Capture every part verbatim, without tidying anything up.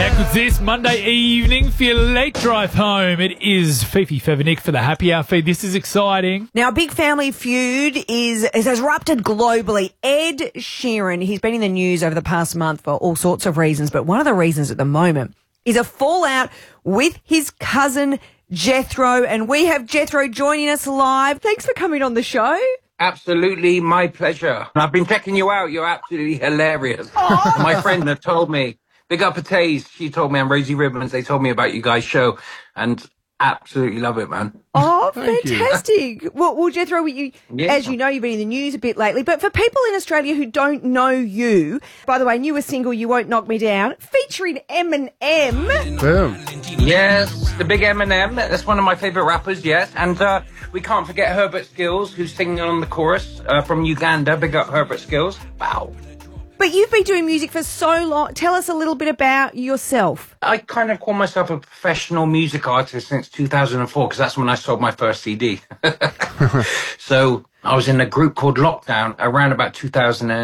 How good's this? Monday evening for your late drive home. It is Fifi Fevernick for the Happy Hour feed. This is exciting. Now, a big family feud is, is has erupted globally. Ed Sheeran, he's been in the news over the past month for all sorts of reasons, but one of the reasons at the moment is a fallout with his cousin Jethro, and we have Jethro joining us live. Thanks for coming on the show. Absolutely, my pleasure. I've been checking you out. You're absolutely hilarious. Oh. My friend have told me, big up Pates, she told me, I'm Rosie Ribbons, they told me about you guys' show, and absolutely love it, man. Oh, fantastic. Well, well, Jethro, you, Yeah. as you know, you've been in the news a bit lately, but for people in Australia who don't know you, by the way, newest single, You Won't Knock Me Down, featuring Eminem. Boom. Yes, the big Eminem, that's one of my favourite rappers, yes, and uh, we can't forget Herbert Skills, who's singing on the chorus uh, from Uganda. Big up Herbert Skills. Wow. But you've been doing music for so long. Tell us a little bit about yourself. I kind of call myself a professional music artist since two thousand four, because that's when I sold my first C D. So I was in a group called Lockdown around about two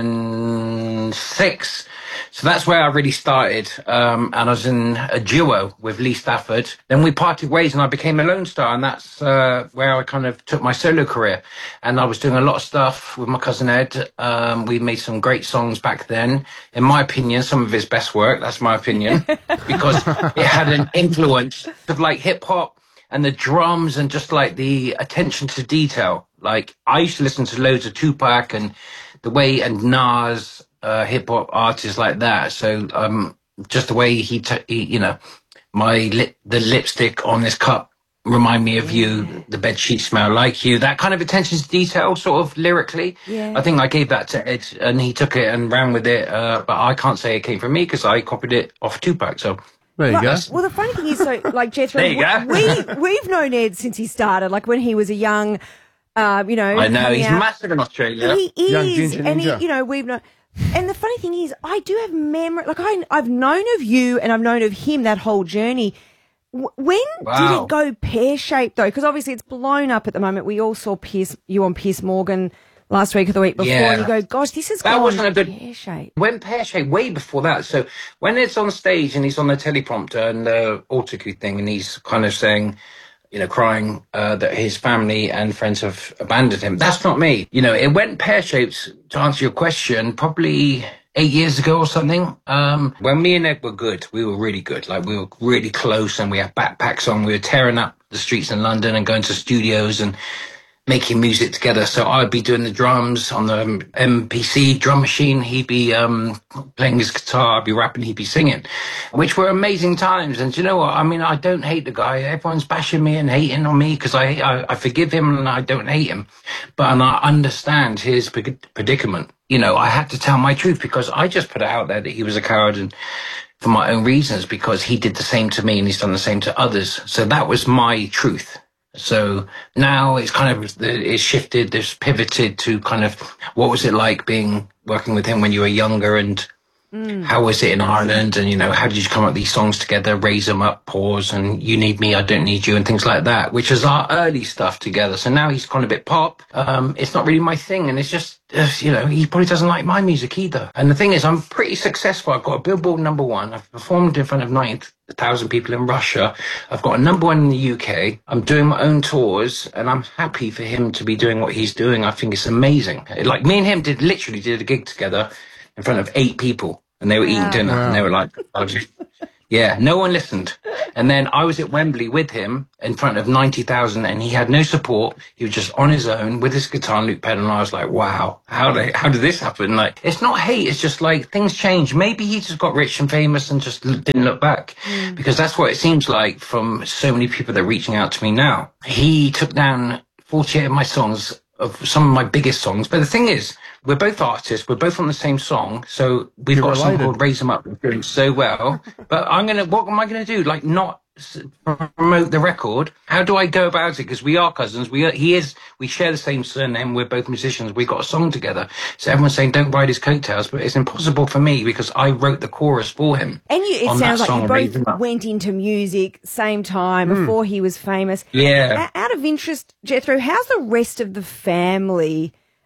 thousand six. So that's where I really started. Um, and I was in a duo with Lee Stafford. Then we parted ways and I became a Lone Star. And that's uh, where I kind of took my solo career. And I was doing a lot of stuff with my cousin Ed. Um, we made some great songs back then. In my opinion, some of his best work. That's my opinion. Because it had an influence of like hip hop and the drums and just like the attention to detail. Like I used to listen to loads of Tupac and the way and Nas, uh, hip hop artists like that. So um, just the way he, t- he you know, my lip, the lipstick on this cup remind me of you. The bed sheets smell like you. That kind of attention to detail, sort of lyrically. Yeah. I think I gave that to Ed, and he took it and ran with it. Uh, but I can't say it came from me because I copied it off Tupac. So. There you Well, go. well, the funny thing is, so like Jethro, There you go. we we've known Ed since he started, like when he was a young, uh, you know. I know, coming he's out. massive in Australia. He Young is, ginger and he, ninja. you know, we've known. And the funny thing is, I do have memory. Like I, I've known of you, and I've known of him that whole journey. W- When did Wow. it go pear shaped though? Because obviously it's blown up at the moment. We all saw Piers, you on Piers Morgan last week or the week before, Yeah. and you go, "Gosh, this is That gone wasn't a good- pear shaped." When pear shaped, way before that. So when it's on stage and he's on the teleprompter and the autocue thing, and he's kind of saying, you know, crying uh, that his family and friends have abandoned him. That's not me. You know, it went pear shaped. To answer your question, probably eight years ago or something. Um, when me and Ed were good, we were really good. Like we were really close, and we had backpacks on. We were tearing up the streets in London and going to studios and making music together. So I'd be doing the drums on the um, M P C drum machine. He'd be um, playing his guitar. I'd be rapping. He'd be singing, which were amazing times. And do you know what? I mean, I don't hate the guy. Everyone's bashing me and hating on me because I, I I forgive him and I don't hate him. But and I understand his pred- predicament. You know, I had to tell my truth because I just put it out there that he was a coward and for my own reasons, because he did the same to me and he's done the same to others. So that was my truth. So now it's kind of, it's shifted, it's pivoted to kind of what was it like being, working with him when you were younger, and mm. how was it in Ireland, and, you know, how did you come up with these songs together, Raise 'Em Up, Pause, and You Need Me, I Don't Need You, and things like that, which is our early stuff together. So now he's gone a bit pop. Um, it's not really my thing, and it's just, uh, you know, he probably doesn't like my music either. And the thing is, I'm pretty successful. I've got a Billboard number one. I've performed in front of ninety thousand people in Russia. I've got a number one in the U K. I'm doing my own tours, and I'm happy for him to be doing what he's doing. I think it's amazing. Like me and him did literally did a gig together in front of eight people, and they were eating Wow. dinner, Wow. and they were like, I was just, yeah, no one listened. And then I was at Wembley with him in front of ninety thousand, and he had no support. He was just on his own with his guitar and Luke pedal, and I was like, wow, how did, how did this happen? Like, it's not hate, it's just like things change. Maybe he just got rich and famous and just l- didn't look back, mm. because that's what it seems like from so many people that are reaching out to me now. He took down forty-eight of my songs, of some of my biggest songs. But the thing is, we're both artists. We're both on the same song. So we've You're got a song related. called Raise 'Em Up. We're doing so well. But I'm going to, what am I going to do? Like not s- promote the record? How do I go about it? Because we are cousins. We are, he is, we share the same surname. We're both musicians. We've got a song together. So everyone's saying don't ride his coattails, but it's impossible for me because I wrote the chorus for him. And you, it on sounds that like song, you Raise 'Em both Up. went into music same time before he was famous. Yeah. O- Out of interest, Jethro, how's the rest of the family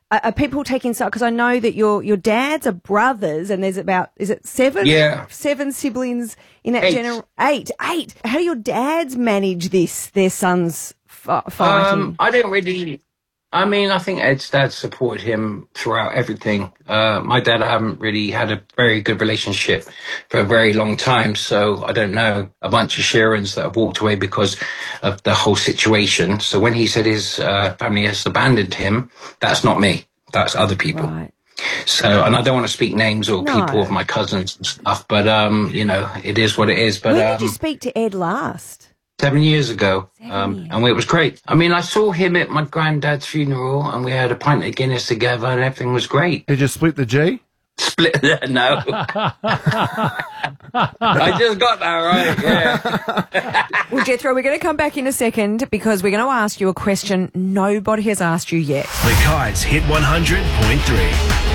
Are, are people taking sides? Because I know that your your dads are brothers, and there's about is it seven? Yeah. seven siblings in that Eight. gener eight eight. How do your dads manage this? Their sons f- fighting. Um, I don't really. I mean, I think Ed's dad supported him throughout everything. Uh, my dad, I haven't really had a very good relationship for a very long time, so I don't know a bunch of Sheerans that have walked away because of the whole situation. So when he said his uh, family has abandoned him, that's not me. That's other people. Right. So, and I don't want to speak names or No. people of my cousins and stuff, but um, you know, it is what it is. But When um, did you speak to Ed last? Seven years ago, Seven um, years. and it was great. I mean, I saw him at my granddad's funeral, and we had a pint of Guinness together, and everything was great. Did you split the G? Split? No, I just got that right. Yeah. Well, Jethro, we're going to come back in a second because we're going to ask you a question nobody has asked you yet. The Kites Hit one hundred point three.